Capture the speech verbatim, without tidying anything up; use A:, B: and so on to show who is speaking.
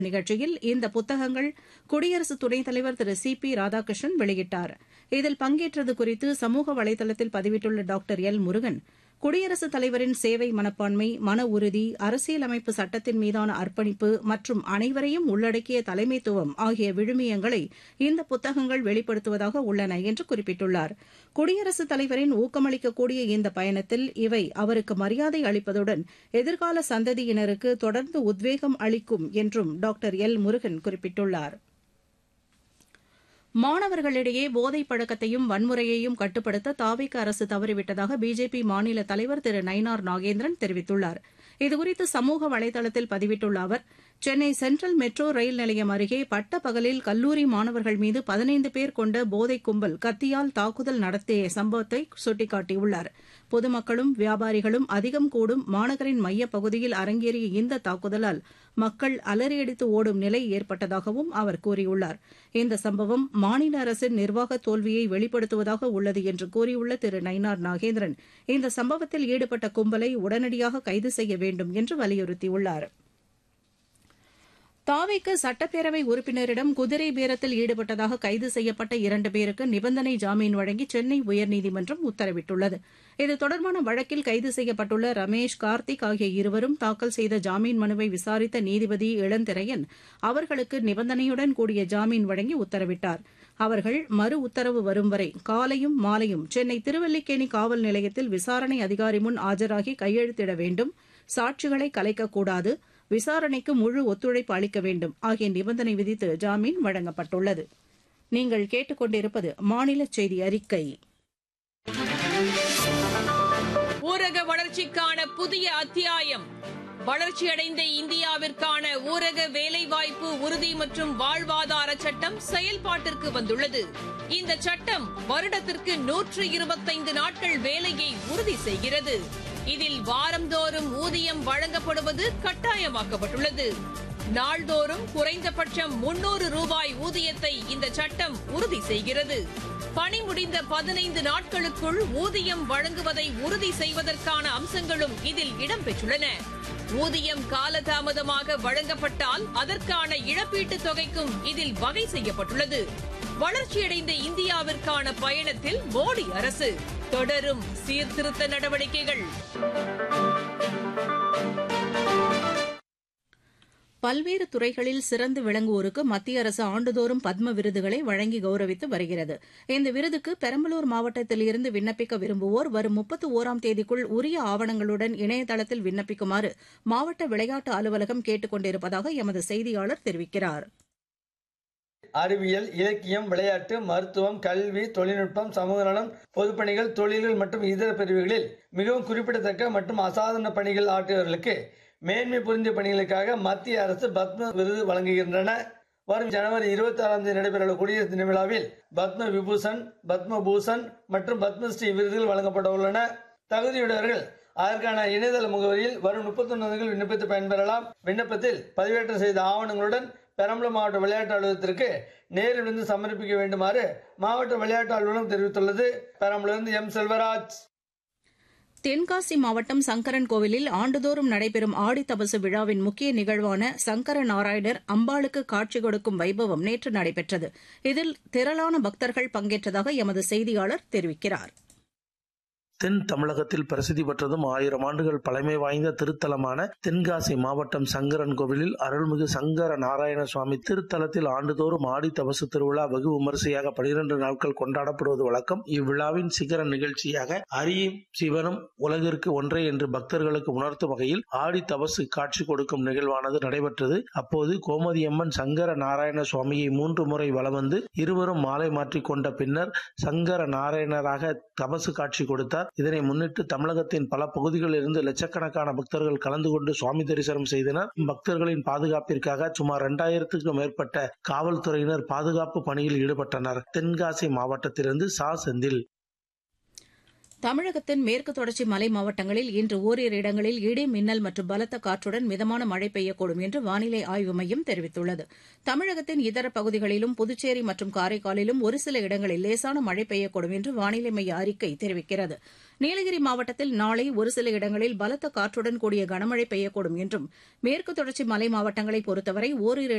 A: நிகழ்ச்சியில் இந்த புத்தகங்கள் குடியரசு துணைத் தலைவர் திரு சி பி ராதாகிருஷ்ணன் வெளியிட்டார். இதில் பங்கேற்றது குறித்து சமூக வலைதளத்தில் பதிவிட்டுள்ள டாக்டர் எல் முருகன், குடியரசுத் தலைவரின் சேவை மனப்பான்மை, மன உறுதி, அரசியலமைப்பு சட்டத்தின் மீதான அர்ப்பணிப்பு மற்றும் அனைவரையும் உள்ளடக்கிய தலைமைத்துவம் ஆகிய விழுமியங்களை இந்த புத்தகங்கள் வெளிப்படுத்துவதாக உள்ளன என்று குறிப்பிட்டுள்ளார். குடியரசுத் தலைவரின் ஊக்கமளிக்கக்கூடிய இந்த பயணத்தில் இவை அவருக்கு மரியாதை அளிப்பதுடன் எதிர்கால சந்ததியினருக்கு தொடர்ந்து உத்வேகம் அளிக்கும் என்றும் டாக்டர் எல் முருகன் குறிப்பிட்டுள்ளார். மாணவர்களிடையே போதைப் பழக்கத்தையும் வன்முறையையும் கட்டுப்படுத்த தாவேகா அரசு தவறிவிட்டதாக பிஜேபி மாநில தலைவர் திரு நயினார் நாகேந்திரன் தெரிவித்துள்ளார். இதுகுறித்து சமூக வலைதளத்தில் பதிவிட்டுள்ள அவர், சென்னை சென்ட்ரல் மெட்ரோ ரயில் நிலையம் அருகே பட்ட பகலில் கல்லூரி மாணவர்கள் மீது பதினைந்து பேர் கொண்ட போதைக் கும்பல் கத்தியால் தாக்குதல் நடத்திய சம்பவத்தை சுட்டிக்காட்டியுள்ளார். பொதுமக்களும் வியாபாரிகளும் அதிகம் கூடும் மாநகரின் மையப்பகுதியில் அரங்கேறிய இந்த தாக்குதலால் மக்கள் அலறியடித்து ஓடும் நிலை ஏற்பட்டதாகவும் அவர் கூறியுள்ளார். இந்த சம்பவம் மாநில அரசின் நிர்வாக தோல்வியை வெளிப்படுத்துவதாக உள்ளது என்று கூறியுள்ள திரு நயினார் நாகேந்திரன், இந்த சம்பவத்தில் ஈடுபட்ட கும்பலை உடனடியாக கைது செய்ய வேண்டும் என்று வலியுறுத்தியுள்ளார். தாவேகா சட்டப்பேரவை உறுப்பினரிடம் குதிரை பேரத்தில் ஈடுபட்டதாக கைது செய்யப்பட்ட இரண்டு பேருக்கு நிபந்தனை ஜாமீன் வழங்கி சென்னை உயர்நீதிமன்றம் உத்தரவிட்டுள்ளது. இது தொடர்பான வழக்கில் கைது செய்யப்பட்டுள்ள ரமேஷ், கார்த்திக் ஆகிய இருவரும் தாக்கல் செய்த ஜாமீன் மனுவை விசாரித்த நீதிபதி இளந்திரையன் அவர்களுக்கு நிபந்தனையுடன் கூடிய ஜாமீன் வழங்கி உத்தரவிட்டார். அவர்கள் மறு உத்தரவு வரும் வரை காலையும் மாலையும் சென்னை திருவல்லிக்கேணி காவல் நிலையத்தில் விசாரணை அதிகாரி முன் ஆஜராகி கையெழுத்திட வேண்டும், சாட்சிகளை கலைக்கக்கூடாது, விசாரணைக்கு முழு ஒத்துழைப்பு அளிக்க வேண்டும் ஆகிய நிபந்தனை விதித்து ஜாமீன் வழங்கப்பட்டுள்ளது. நீங்கள் கேட்டுக் கொண்டிருப்பது மாநில செய்தி அறிக்கை.
B: ஊரக வளர்ச்சிக்கான புதிய அத்தியாயம். வளர்ச்சியடைந்த இந்தியாவிற்கான ஊரக வேலைவாய்ப்பு உறுதி மற்றும் வாழ்வாதார சட்டம் செயல்பாட்டிற்கு வந்துள்ளது. இந்த சட்டம் வருடத்திற்கு நூற்று இருபத்தைந்து நாட்கள் வேலையை உறுதி செய்கிறது. இதில் வாரந்தோறும் ஊதியம் வழங்கப்படுவது கட்டாயமாக்கப்பட்டுள்ளது. நாள்தோறும் குறைந்தபட்சம் முன்னூறு ரூபாய் ஊதியத்தை இந்த சட்டம் உறுதி செய்கிறது. பணி முடிந்த பதினைந்து நாட்களுக்குள் ஊதியம் வழங்குவதை உறுதி செய்வதற்கான அம்சங்களும் இதில் இடம்பெற்றுள்ளன. ஊதியம் காலதாமதமாக வழங்கப்பட்டால் அதற்கான இழப்பீட்டுத் தொகைக்கும் இதில் வகை செய்யப்பட்டுள்ளது. வளர்ச்சியடைந்த இந்தியாவிற்கான பயணத்தில் மோடி அரசு தொடரும் சீர்திருத்த நடவடிக்கைகள்.
A: பல்வேறு துறைகளில் சிறந்து விளங்குவோருக்கு மத்திய அரசு ஆண்டுதோறும் பத்ம விருதுகளை வழங்கி கௌரவித்து வருகிறது. இந்த விருதுக்கு பெரம்பலூர் மாவட்டத்தில் இருந்து விண்ணப்பிக்க விரும்புவோர் வரும் முப்பத்து ஒராம் தேதிக்குள் உரிய ஆவணங்களுடன் இணையதளத்தில் விண்ணப்பிக்குமாறு மாவட்ட விளையாட்டு அலுவலகம் கேட்டுக் கொண்டிருப்பதாக எமது செய்தியாளர் தெரிவிக்கிறார்.
C: அறிவியல், இலக்கியம், விளையாட்டு, மருத்துவம், கல்வி, தொழில்நுட்பம், சமூக நலம், பொதுப்பணிகள், தொழில்கள் மற்றும் இதர பிரிவுகளில் மிகவும் குறிப்பிடத்தக்க மற்றும் அசாதாரண பணிகள் ஆற்றியவர்களுக்கு மேன்மை புரிந்த பணிகளுக்காக மத்திய அரசு பத்ம விருது வழங்குகின்றன. வரும் ஜனவரி இருபத்தி ஆறாம் தேதி நடைபெறவுள்ள குடியரசு தின விழாவில் பத்ம விபூஷன், பத்ம பூஷன் மற்றும் பத்மஸ்ரீ விருதுகள் வழங்கப்பட உள்ளன. தகுதியுடையவர்கள் அதற்கான இணையதள முகவரியில் வரும் முப்பத்தி ஒன்பது விண்ணப்பித்து பயன்பெறலாம். விண்ணப்பத்தில் பதிவேற்றம் செய்த ஆவணங்களுடன் பெரம்பலூர் மாவட்ட விளையாட்டு அலுவலகத்திற்கு நேரில் வந்து சமர்ப்பிக்க வேண்டுமாறு மாவட்ட விளையாட்டு அலுவலகம் தெரிவித்துள்ளது. பெரம்பலூரிலிருந்து எம் செல்வராஜ்.
A: தென்காசி மாவட்டம் சங்கரன் கோவிலில் ஆண்டுதோறும் நடைபெறும் ஆடி தபசு விழாவின் முக்கிய நிகழ்வான சங்கர நாராயணர் அம்பாளுக்கு காட்சி கொடுக்கும் வைபவம் நேற்று நடைபெற்றது. இதில் திரளான பக்தர்கள் பங்கேற்றதாக எமது செய்தியாளர் தெரிவிக்கிறார்.
D: தென் தமிழகத்தில் பிரசித்தி பெற்றதும் ஆயிரம் ஆண்டுகள் பழமை வாய்ந்த திருத்தலமான தென்காசி மாவட்டம் சங்கரன் கோவிலில் அருள்மிகு சங்கர நாராயண சுவாமி திருத்தலத்தில் ஆண்டுதோறும் ஆடி தபசு திருவிழா வெகு விமரிசையாக பனிரெண்டு நாட்கள் கொண்டாடப்படுவது வழக்கம். இவ்விழாவின் சிகர நிகழ்ச்சியாக அரியும் சிவனும் உலகிற்கு ஒன்றே என்று பக்தர்களுக்கு உணர்த்தும் வகையில் ஆடி தபசு காட்சி கொடுக்கும் நிகழ்வானது நடைபெற்றது. அப்போது கோமதியம்மன் சங்கர நாராயண சுவாமியை மூன்று முறை வலம் வந்து இருவரும் மாலை மாற்றிக் கொண்ட பின்னர் சங்கர நாராயணராக தபசு காட்சி கொடுத்தார். இதனை முன்னிட்டு தமிழகத்தின் பல பகுதிகளில் இருந்து லட்சக்கணக்கான பக்தர்கள் கலந்து கொண்டு சுவாமி தரிசனம் செய்தனர். பக்தர்களின் பாதுகாப்பிற்காக சுமார் இரண்டாயிரத்துக்கும் மேற்பட்ட காவல்துறையினர் பாதுகாப்பு பணியில் ஈடுபட்டனர். தென்காசி மாவட்டத்திலிருந்து சா செந்தில்.
A: தமிழகத்தின் மேற்கு தொடர்ச்சி மலை மாவட்டங்களில் இன்று ஓரிரு இடங்களில் இடி மின்னல் மற்றும் பலத்த காற்றுடன் மிதமான மழை பெய்யக்கூடும் என்று வானிலை ஆய்வு மையம் தெரிவித்துள்ளது. தமிழகத்தின் இதர பகுதிகளிலும் புதுச்சேரி மற்றும் காரைக்காலிலும் ஒரு சில இடங்களில் லேசான மழை பெய்யக்கூடும் என்று வானிலை மைய அறிக்கை தெரிவிக்கிறது. நீலகிரி மாவட்டத்தில் நாளை ஒரு சில இடங்களில் பலத்த காற்றுடன் கூடிய கனமழை பெய்யக்கூடும் என்றும் மேற்கு தொடர்ச்சி மலை மாவட்டங்களை பொறுத்தவரை ஓரிரு